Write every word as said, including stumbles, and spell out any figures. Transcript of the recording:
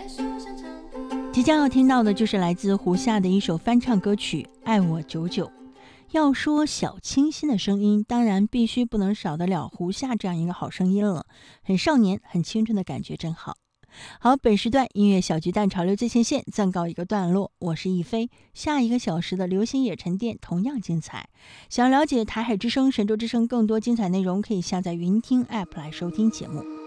即将要听到的就是来自胡夏的一首翻唱歌曲《爱我久久》。要说小清新的声音，当然必须不能少得了胡夏这样一个好声音了，很少年很青春的感觉真好。好，本时段音乐小巨蛋潮流最前线暂告一个段落，我是亦菲，下一个小时的流行野沉淀同样精彩。想了解台海之声、神州之声更多精彩内容，可以下载云听 App 来收听节目。